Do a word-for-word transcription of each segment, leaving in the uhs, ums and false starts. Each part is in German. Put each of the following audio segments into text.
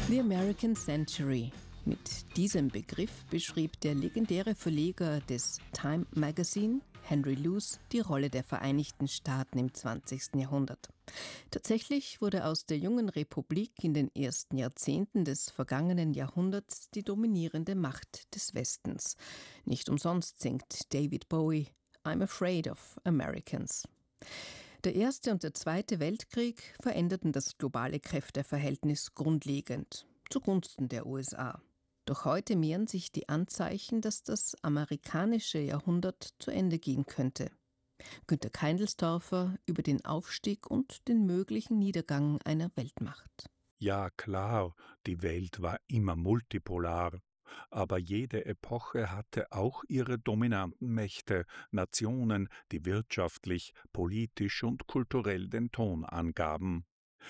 The American Century. Mit diesem Begriff beschrieb der legendäre Verleger des Time Magazine, Henry Luce, die Rolle der Vereinigten Staaten im zwanzigsten Jahrhundert. Tatsächlich wurde aus der jungen Republik in den ersten Jahrzehnten des vergangenen Jahrhunderts die dominierende Macht des Westens. Nicht umsonst singt David Bowie I'm Afraid of Americans. Der Erste und der Zweite Weltkrieg veränderten das globale Kräfteverhältnis grundlegend, zugunsten der U S A. Doch heute mehren sich die Anzeichen, dass das amerikanische Jahrhundert zu Ende gehen könnte. Günter Keindelsdorfer über den Aufstieg und den möglichen Niedergang einer Weltmacht. Ja klar, die Welt war immer multipolar. Aber jede Epoche hatte auch ihre dominanten Mächte, Nationen, die wirtschaftlich, politisch und kulturell den Ton angaben.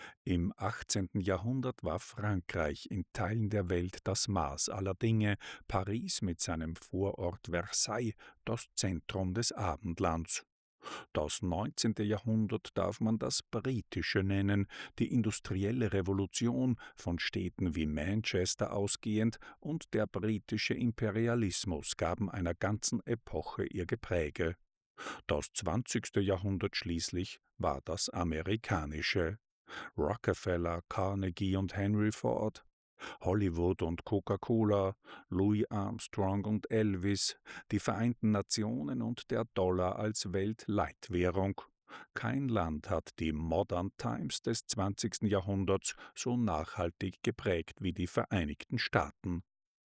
Im achtzehnten Jahrhundert war Frankreich in Teilen der Welt das Maß aller Dinge, Paris mit seinem Vorort Versailles das Zentrum des Abendlands. Das neunzehnte Jahrhundert darf man das britische nennen, die industrielle Revolution, von Städten wie Manchester ausgehend, und der britische Imperialismus gaben einer ganzen Epoche ihr Gepräge. Das zwanzigste Jahrhundert schließlich war das amerikanische. Rockefeller, Carnegie und Henry Ford, Hollywood und Coca-Cola, Louis Armstrong und Elvis, die Vereinten Nationen und der Dollar als Weltleitwährung. Kein Land hat die Modern Times des zwanzigsten Jahrhunderts so nachhaltig geprägt wie die Vereinigten Staaten.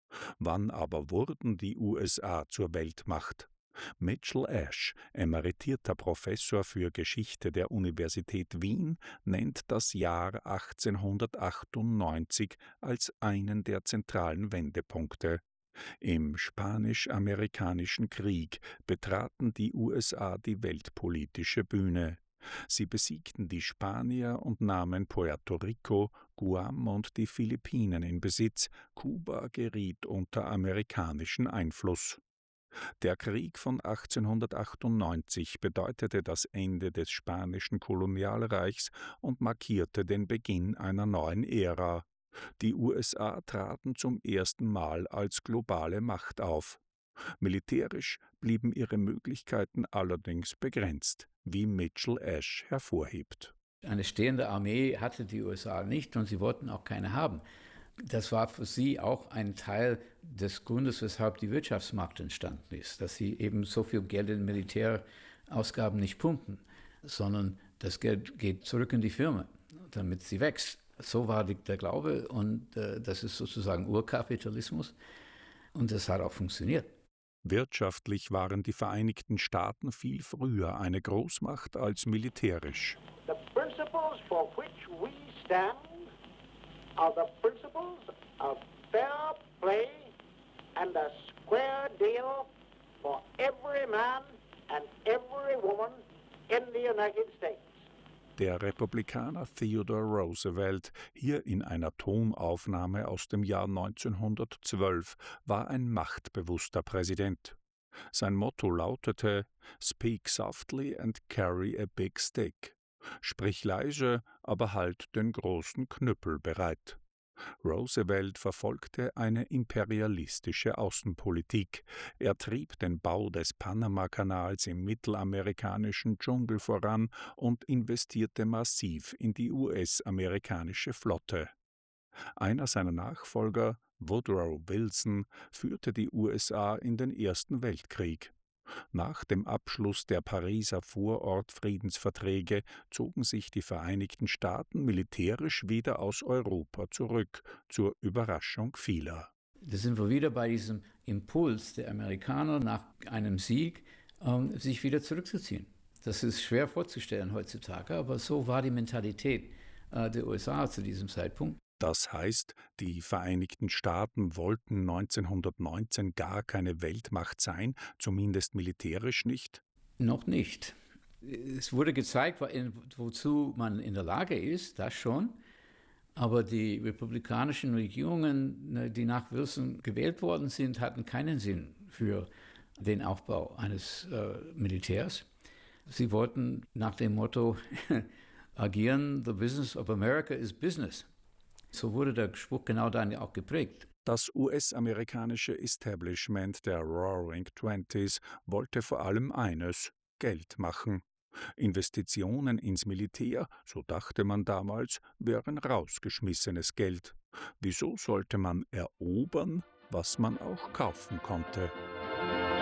Wann aber wurden die U S A zur Weltmacht? Mitchell Ash, emeritierter Professor für Geschichte der Universität Wien, nennt das Jahr achtzehnhundertachtundneunzig als einen der zentralen Wendepunkte. Im Spanisch-Amerikanischen Krieg betraten die U S A die weltpolitische Bühne. Sie besiegten die Spanier und nahmen Puerto Rico, Guam und die Philippinen in Besitz. Kuba geriet unter amerikanischen Einfluss. Der Krieg von achtzehnhundertachtundneunzig bedeutete das Ende des spanischen Kolonialreichs und markierte den Beginn einer neuen Ära. Die U S A traten zum ersten Mal als globale Macht auf. Militärisch blieben ihre Möglichkeiten allerdings begrenzt, wie Mitchell Ash hervorhebt. Eine stehende Armee hatte die U S A nicht und sie wollten auch keine haben. Das war für sie auch ein Teil des Grundes, weshalb die Wirtschaftsmacht entstanden ist, dass sie eben so viel Geld in Militärausgaben nicht pumpen, sondern das Geld geht zurück in die Firma, damit sie wächst. So war die, der Glaube und äh, das ist sozusagen Urkapitalismus und das hat auch funktioniert. Wirtschaftlich waren die Vereinigten Staaten viel früher eine Großmacht als militärisch. The principles for which we stand are the principles of fair play and a square deal for every man and every woman in the United States. Der Republikaner Theodore Roosevelt, hier in einer Tonaufnahme aus dem Jahr neunzehnhundertzwölf, war ein machtbewusster Präsident. Sein Motto lautete „Speak softly and carry a big stick“. Sprich leise, aber halt den großen Knüppel bereit. Roosevelt verfolgte eine imperialistische Außenpolitik. Er trieb den Bau des Panamakanals im mittelamerikanischen Dschungel voran und investierte massiv in die U S-amerikanische Flotte. Einer seiner Nachfolger, Woodrow Wilson, führte die U S A in den Ersten Weltkrieg. Nach dem Abschluss der Pariser Vorortfriedensverträge zogen sich die Vereinigten Staaten militärisch wieder aus Europa zurück, zur Überraschung vieler. Da sind wir wieder bei diesem Impuls der Amerikaner nach einem Sieg, ähm, sich wieder zurückzuziehen. Das ist schwer vorzustellen heutzutage, aber so war die Mentalität äh, der U S A zu diesem Zeitpunkt. Das heißt, die Vereinigten Staaten wollten neunzehnhundertneunzehn gar keine Weltmacht sein, zumindest militärisch nicht? Noch nicht. Es wurde gezeigt, wozu man in der Lage ist, das schon. Aber die republikanischen Regierungen, die nach Wilson gewählt worden sind, hatten keinen Sinn für den Aufbau eines äh, Militärs. Sie wollten nach dem Motto agieren, the business of America is business. So wurde der Spruch genau dann auch geprägt. Das U S-amerikanische Establishment der Roaring Twenties wollte vor allem eines: Geld machen. Investitionen ins Militär, so dachte man damals, wären rausgeschmissenes Geld. Wieso sollte man erobern, was man auch kaufen konnte?